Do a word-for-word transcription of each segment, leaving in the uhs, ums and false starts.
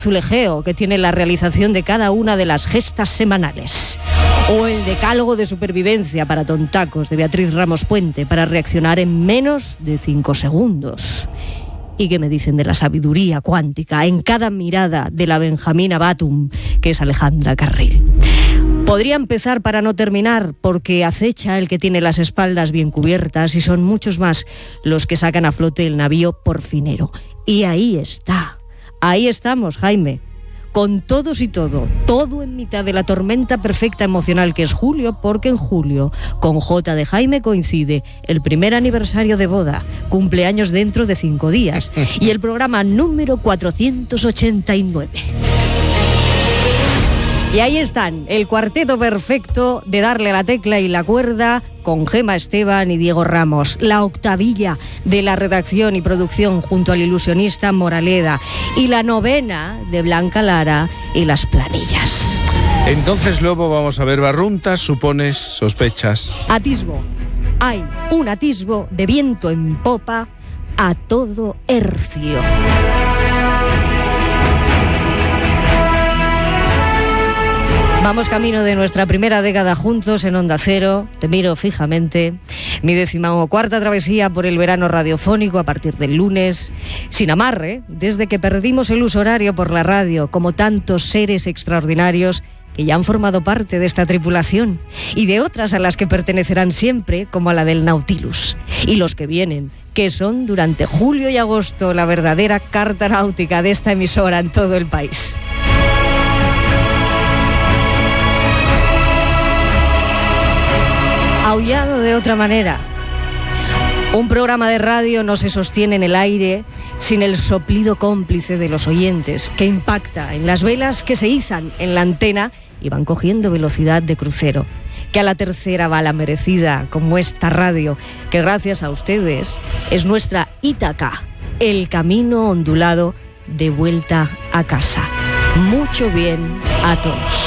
azulejeo que tiene la realización de cada una de las gestas semanales. O el decálogo de supervivencia para tontacos de Beatriz Ramos Puente para reaccionar en menos de cinco segundos. ¿Y qué me dicen de la sabiduría cuántica en cada mirada de la Benjamina Batum, que es Alejandra Carril? Podría empezar para no terminar, porque acecha el que tiene las espaldas bien cubiertas y son muchos más los que sacan a flote el navío porfinero. Y ahí está, ahí estamos, Jaime, con todos y todo, todo en mitad de la tormenta perfecta emocional que es julio, porque en julio, con J de Jaime coincide el primer aniversario de boda, cumpleaños dentro de cinco días, y el programa número cuatrocientos ochenta y nueve. Y ahí están, el cuarteto perfecto de darle a la tecla y la cuerda con Gema Esteban y Diego Ramos. La octavilla de la redacción y producción junto al ilusionista Moraleda. Y la novena de Blanca Lara y las planillas. Entonces, Lobo, vamos a ver barruntas, supones, sospechas. Atisbo. Hay un atisbo de viento en popa a todo hercio. Vamos camino de nuestra primera década juntos en Onda Cero. Te miro fijamente. Mi decimocuarta travesía por el verano radiofónico a partir del lunes. Sin amarre, desde que perdimos el uso horario por la radio, como tantos seres extraordinarios que ya han formado parte de esta tripulación y de otras a las que pertenecerán siempre, como a la del Nautilus. Y los que vienen, que son durante julio y agosto la verdadera carta náutica de esta emisora en todo el país. Aullado de otra manera. Un programa de radio no se sostiene en el aire sin el soplido cómplice de los oyentes, que impacta en las velas que se izan en la antena y van cogiendo velocidad de crucero. Que a la tercera va la merecida, como esta radio, que gracias a ustedes es nuestra Ítaca, el camino ondulado de vuelta a casa. Mucho bien a todos.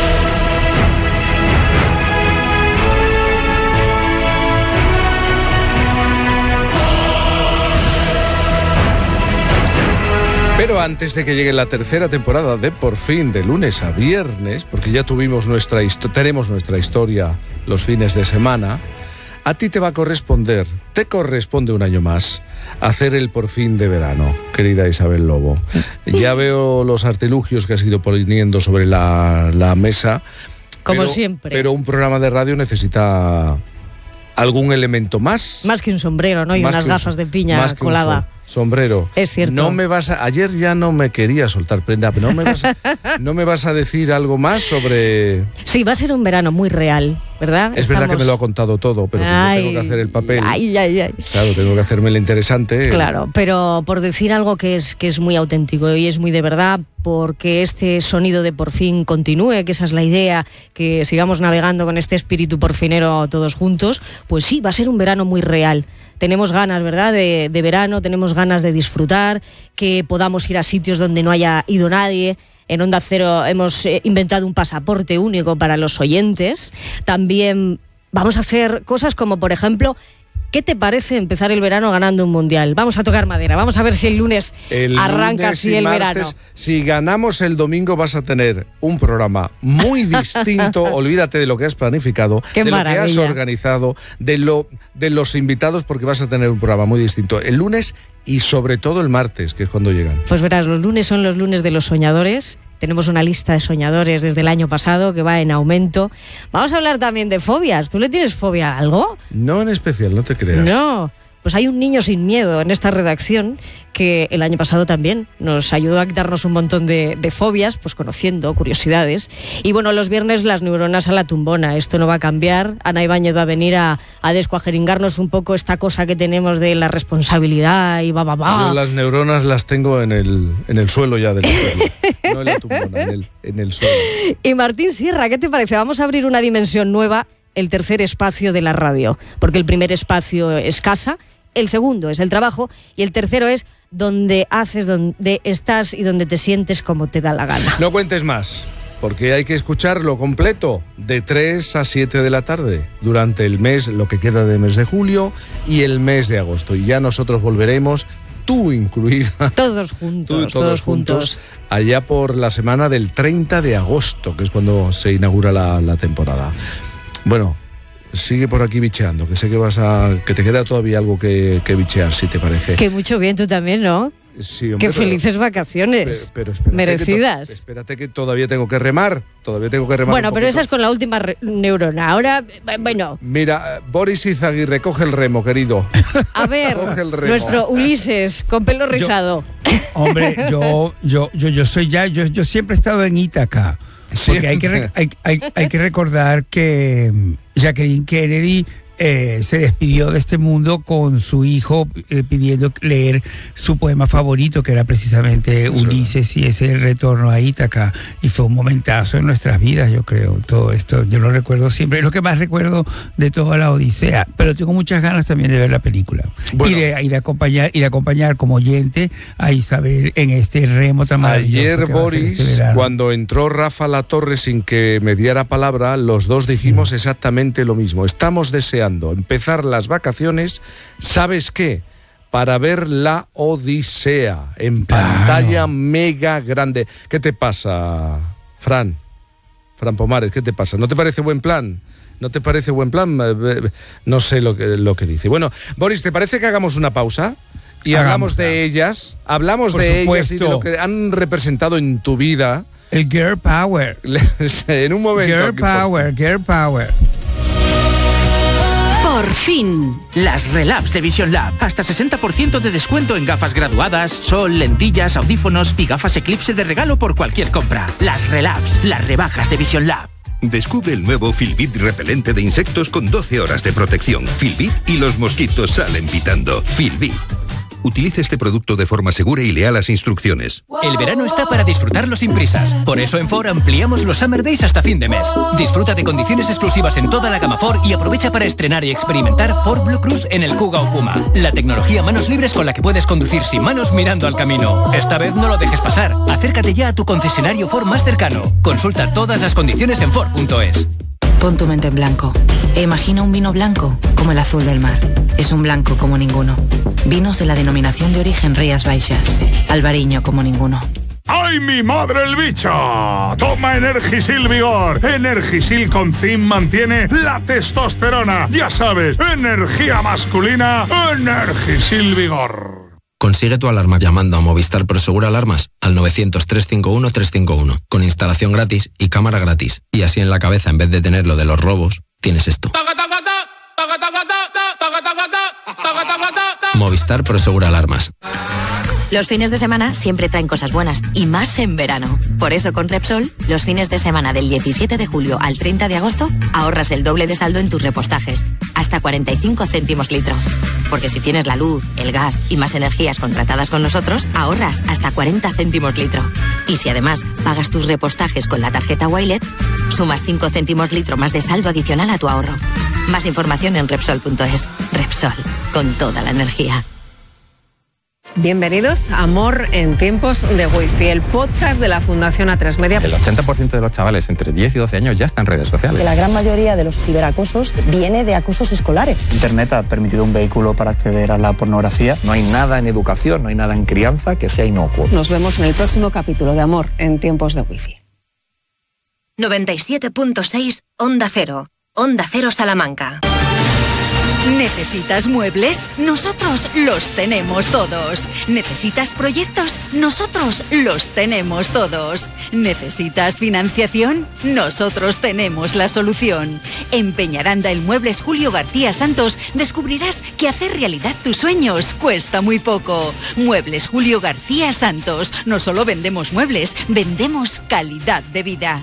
Pero antes de que llegue la tercera temporada de Por Fin, de lunes a viernes, porque ya tuvimos nuestra histo- tenemos nuestra historia los fines de semana, a ti te va a corresponder, te corresponde un año más, hacer el Por Fin de verano, querida Isabel Lobo. Ya veo los artilugios que has ido poniendo sobre la, la mesa. Como pero, siempre. Pero un programa de radio necesita algún elemento más. Más que un sombrero, ¿no? Y Más unas que un- gafas de piña más que un colada. so- sombrero. Es cierto. No me vas a, ayer ya no me quería soltar prenda, pero no me vas a, no me vas a decir algo más sobre... Sí, va a ser un verano muy real, ¿verdad? Es verdad Estamos- que me lo ha contado todo, pero que yo tengo que hacer el papel. Ay, ay, ay. Claro, tengo que hacerme el interesante. Claro, pero por decir algo que es, que es muy auténtico y es muy de verdad, porque este sonido de Por Fin continúe, que esa es la idea, que sigamos navegando con este espíritu porfinero todos juntos, pues sí, va a ser un verano muy real. Tenemos ganas, ¿verdad?, de, de verano, tenemos ganas de disfrutar, que podamos ir a sitios donde no haya ido nadie. En Onda Cero hemos eh, inventado un pasaporte único para los oyentes. También vamos a hacer cosas como, por ejemplo, ¿qué te parece empezar el verano ganando un mundial? Vamos a tocar madera, vamos a ver si el lunes El arranca lunes así y el martes, verano. Si ganamos el domingo vas a tener un programa muy distinto, olvídate de lo que has planificado, Qué de lo que has maravilla. organizado, de lo de los invitados, porque vas a tener un programa muy distinto el lunes y sobre todo el martes, que es cuando llegan. Pues verás, los lunes son los lunes de los soñadores. Tenemos una lista de soñadores desde el año pasado que va en aumento. Vamos a hablar también de fobias. ¿Tú le tienes fobia a algo? No en especial, no te creas. No. Pues hay un niño sin miedo en esta redacción que el año pasado también nos ayudó a quitarnos un montón de, de fobias, pues conociendo curiosidades. Y bueno, los viernes las neuronas a la tumbona. Esto no va a cambiar. Ana Ibáñez va a venir a, a descuajeringarnos un poco esta cosa que tenemos de la responsabilidad y va, va, va. Yo las neuronas las tengo en el, en el suelo ya del suelo. No en la tumbona, en el, en el suelo. Y Martín Sierra, ¿qué te parece? Vamos a abrir una dimensión nueva, el tercer espacio de la radio. Porque el primer espacio es casa, el segundo es el trabajo y el tercero es donde haces, donde estás y donde te sientes como te da la gana. No cuentes más, porque hay que escucharlo completo de tres a siete de la tarde durante el mes, lo que queda de mes de julio y el mes de agosto. Y ya nosotros volveremos tú incluida. Todos juntos, tú y todos, todos juntos, juntos. Allá por la semana del treinta de agosto, que es cuando se inaugura la, la temporada. Bueno, sigue por aquí bicheando, que sé que vas a que te queda todavía algo que, que bichear, si te parece. Que mucho bien tú también, ¿no? Sí, hombre, Qué felices pero, vacaciones, pero, pero merecidas. Que to, espérate que todavía tengo que remar, todavía tengo que remar. Bueno, pero esa es con la última re- neurona. Ahora, bueno. Mira, Boris Izaguirre, coge el remo, querido. A ver, nuestro Ulises con pelo rizado. Yo, hombre, yo, yo, yo, yo soy ya, yo, yo siempre he estado en Ítaca. Porque hay que, hay, hay, hay que recordar que Jacqueline Kennedy Eh, se despidió de este mundo con su hijo eh, pidiendo leer su poema favorito, que era precisamente Eso Ulises, y ese retorno a Ítaca, y fue un momentazo en nuestras vidas, yo creo, todo esto, yo lo recuerdo siempre, es lo que más recuerdo de toda la Odisea, pero tengo muchas ganas también de ver la película, bueno, y, de, y de acompañar y de acompañar como oyente a Isabel en este remo tan maravilloso. Ayer, Boris, este cuando entró Rafa Latorre sin que me diera palabra, los dos dijimos mm. exactamente lo mismo, estamos deseando empezar las vacaciones, ¿sabes qué? Para ver la Odisea en pantalla claro. mega grande. ¿Qué te pasa, Fran? Fran Pomares, ¿qué te pasa? ¿No te parece buen plan? ¿No te parece buen plan? No sé lo que, lo que dice. Bueno, Boris, ¿te parece que hagamos una pausa? Y hagamos, hablamos de ellas, hablamos Por de supuesto. ellas y de lo que han representado en tu vida. El Girl Power. En un momento. Girl Power, Girl Power. Por fin, las Relabs de Vision Lab. Hasta sesenta por ciento de descuento en gafas graduadas, sol, lentillas, audífonos y gafas Eclipse de regalo por cualquier compra. Las Relabs, las rebajas de Vision Lab. Descubre el nuevo Filbit repelente de insectos con doce horas de protección. Filbit y los mosquitos salen pitando. Filbit. Utilice este producto de forma segura y lea las instrucciones. El verano está para disfrutarlo sin prisas. Por eso en Ford ampliamos los Summer Days hasta fin de mes. Disfruta de condiciones exclusivas en toda la gama Ford y aprovecha para estrenar y experimentar Ford Blue Cruise en el Kuga o Puma. La tecnología manos libres con la que puedes conducir sin manos mirando al camino. Esta vez no lo dejes pasar. Acércate ya a tu concesionario Ford más cercano. Consulta todas las condiciones en Ford punto es. Pon tu mente en blanco e imagina un vino blanco como el azul del mar. Es un blanco como ninguno. Vinos de la denominación de origen Rías Baixas. Albariño como ninguno. ¡Ay, mi madre el bicho! Toma Energisil Vigor. Energisil con zinc mantiene la testosterona. Ya sabes, energía masculina, Energisil Vigor. Consigue tu alarma llamando a Movistar Prosegur Alarmas al novecientos, trescientos cincuenta y uno, trescientos cincuenta y uno, con instalación gratis y cámara gratis. Y así en la cabeza, en vez de tener lo de los robos, tienes esto. Movistar Prosegur Alarmas. Los fines de semana siempre traen cosas buenas, y más en verano. Por eso con Repsol, los fines de semana del diecisiete de julio al treinta de agosto, ahorras el doble de saldo en tus repostajes, hasta cuarenta y cinco céntimos litro. Porque si tienes la luz, el gas y más energías contratadas con nosotros, ahorras hasta cuarenta céntimos litro. Y si además pagas tus repostajes con la tarjeta Wilet, sumas cinco céntimos litro más de saldo adicional a tu ahorro. Más información en Repsol punto es. Repsol, con toda la energía. Bienvenidos a Amor en tiempos de Wi-Fi, el podcast de la Fundación A tres Media. El ochenta por ciento de los chavales entre diez y doce años ya están en redes sociales. Que la gran mayoría de los ciberacosos viene de acosos escolares. Internet ha permitido un vehículo para acceder a la pornografía. No hay nada en educación, no hay nada en crianza que sea inocuo. Nos vemos en el próximo capítulo de Amor en tiempos de Wi-Fi. noventa y siete punto seis Onda Cero. Onda Cero Salamanca. ¿Necesitas muebles? Nosotros los tenemos todos. ¿Necesitas proyectos? Nosotros los tenemos todos. ¿Necesitas financiación? Nosotros tenemos la solución. En Peñaranda El Muebles Julio García Santos descubrirás que hacer realidad tus sueños cuesta muy poco. Muebles Julio García Santos. No solo vendemos muebles, vendemos calidad de vida.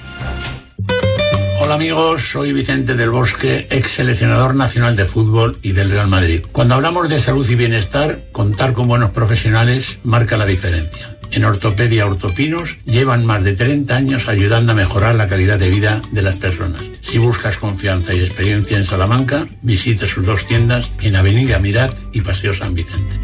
Hola amigos, soy Vicente del Bosque, ex seleccionador nacional de fútbol y del Real Madrid. Cuando hablamos de salud y bienestar, contar con buenos profesionales marca la diferencia. En Ortopedia Ortopinos llevan más de treinta años ayudando a mejorar la calidad de vida de las personas. Si buscas confianza y experiencia en Salamanca, visite sus dos tiendas en Avenida Mirat y Paseo San Vicente.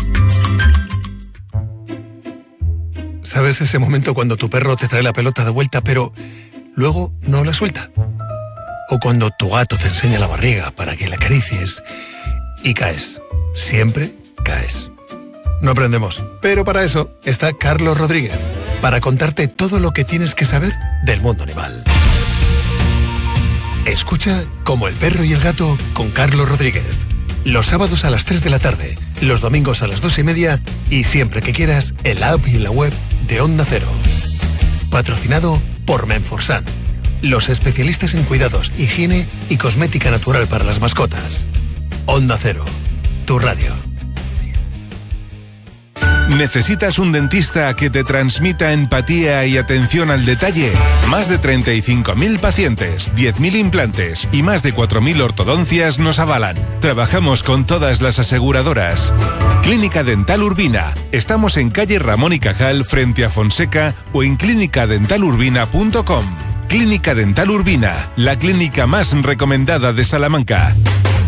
¿Sabes ese momento cuando tu perro te trae la pelota de vuelta pero luego no la suelta? O cuando tu gato te enseña la barriga para que la acaricies y caes. Siempre caes. no aprendemos. Pero para eso está Carlos Rodríguez, para contarte todo lo que tienes que saber del mundo animal. Escucha Como el perro y el gato con Carlos Rodríguez. Los sábados a las tres de la tarde, los domingos a las dos y media y siempre que quieras en la app y en la web de Onda Cero. Patrocinado por Menforsan, los especialistas en cuidados, higiene y cosmética natural para las mascotas. Onda Cero, tu radio. ¿Necesitas un dentista que te transmita empatía y atención al detalle? Más de treinta y cinco mil pacientes, diez mil implantes y más de cuatro mil ortodoncias nos avalan. Trabajamos con todas las aseguradoras. Clínica Dental Urbina. Estamos en calle Ramón y Cajal frente a Fonseca o en clínica dental urbina punto com. Clínica Dental Urbina, la clínica más recomendada de Salamanca.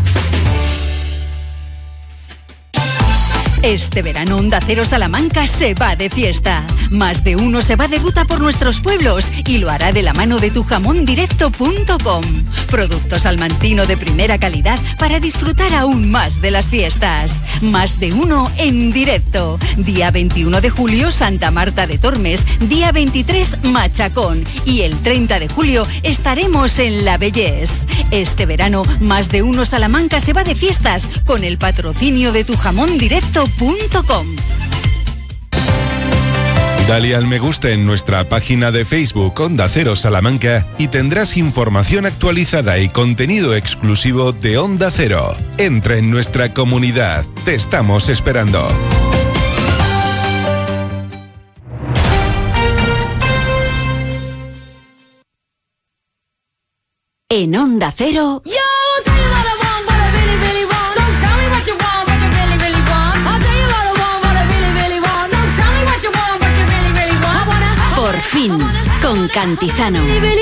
Este verano Onda Cero Salamanca se va de fiesta. Más de uno se va de ruta por nuestros pueblos y lo hará de la mano de tu jamón directo punto com. Producto salmantino de primera calidad para disfrutar aún más de las fiestas. Más de uno en directo. Día veintiuno de julio Santa Marta de Tormes, día veintitrés Machacón y el treinta de julio estaremos en La Bellés. Este verano Más de uno Salamanca se va de fiestas con el patrocinio de tu jamón directo punto com. Dale al me gusta en nuestra página de Facebook Onda Cero Salamanca y tendrás información actualizada y contenido exclusivo de Onda Cero. Entra en nuestra comunidad. Te estamos esperando. En Onda Cero. Por fin, con Cantizano.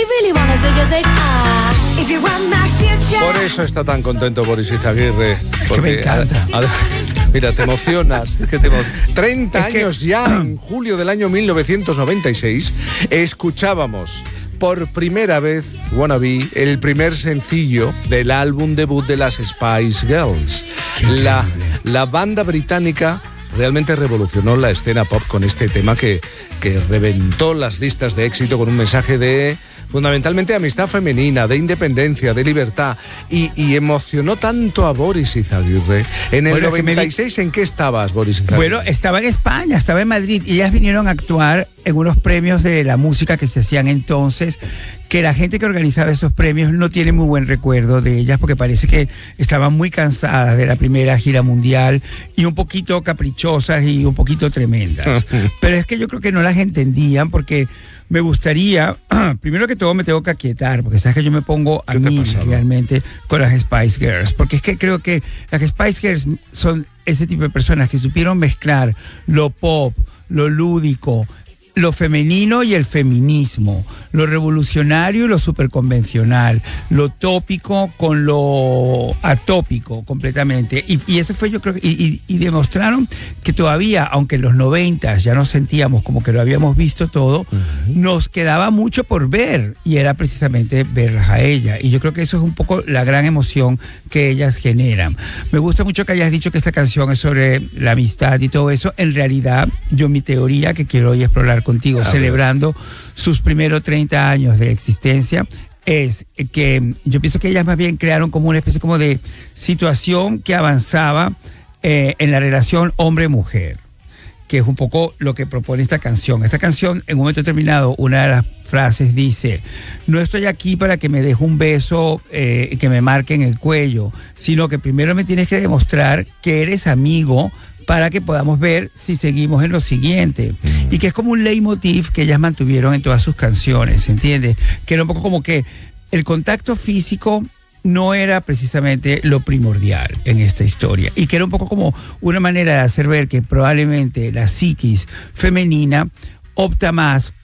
Por eso está tan contento Boris Izaguirre. Que me encanta. A, a, mira, te emocionas. Es que te emo... treinta es años que... ya, en julio del año mil novecientos noventa y seis, escuchábamos por primera vez Wannabe, el primer sencillo del álbum debut de las Spice Girls. La, la banda británica realmente revolucionó la escena pop con este tema que, que reventó las listas de éxito con un mensaje de, fundamentalmente, amistad femenina, de independencia, de libertad, y, y emocionó tanto a Boris Izaguirre. En el bueno, noventa y seis, di... ¿en qué estabas, Boris Izaguirre? Bueno, estaba en España, estaba en Madrid, y ellas vinieron a actuar en unos premios de la música que se hacían entonces, que la gente que organizaba esos premios no tiene muy buen recuerdo de ellas porque parece que estaban muy cansadas de la primera gira mundial y un poquito caprichosas y un poquito tremendas. Pero es que yo creo que no las entendían porque me gustaría, primero que todo me tengo que aquietar porque sabes que yo me pongo a mí realmente con las Spice Girls, porque es que creo que las Spice Girls son ese tipo de personas que supieron mezclar lo pop, lo lúdico, lo femenino y el feminismo, lo revolucionario y lo superconvencional, lo tópico con lo atópico completamente. Y, y eso fue, yo creo, y, y, y demostraron que todavía, aunque en los noventas ya nos sentíamos como que lo habíamos visto todo, uh-huh. nos quedaba mucho por ver y era precisamente verlas a ella. Y yo creo que eso es un poco la gran emoción que ellas generan. Me gusta mucho que hayas dicho que esta canción es sobre la amistad y todo eso. En realidad, yo mi teoría que quiero hoy explorar contigo, a celebrando ver. sus primeros treinta años de existencia, es que yo pienso que ellas más bien crearon como una especie como de situación que avanzaba eh, en la relación hombre-mujer, que es un poco lo que propone esta canción. Esta canción, en un momento determinado, una de las frases dice: no estoy aquí para que me deje un beso eh, que me marque en el cuello, sino que primero me tienes que demostrar que eres amigo para que podamos ver si seguimos en lo siguiente. Mm. Y que es como un leitmotiv que ellas mantuvieron en todas sus canciones, ¿entiendes? Que era un poco como que el contacto físico no era precisamente lo primordial en esta historia. Y que era un poco como una manera de hacer ver que probablemente la psiquis femenina opta más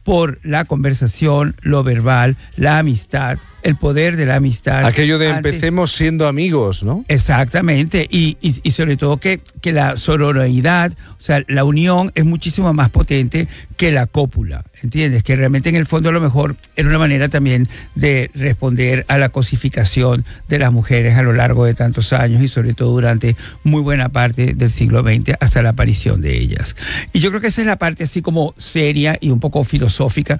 por la conversación, lo verbal, la amistad, el poder de la amistad. Aquello de Antes, empecemos siendo amigos, ¿no? Exactamente, y, y, y sobre todo que, que la sororidad, o sea, la unión es muchísimo más potente que la cópula, ¿entiendes? Que realmente en el fondo a lo mejor era una manera también de responder a la cosificación de las mujeres a lo largo de tantos años y sobre todo durante muy buena parte del siglo veinte hasta la aparición de ellas. Y yo creo que esa es la parte así como seria y un poco filosófica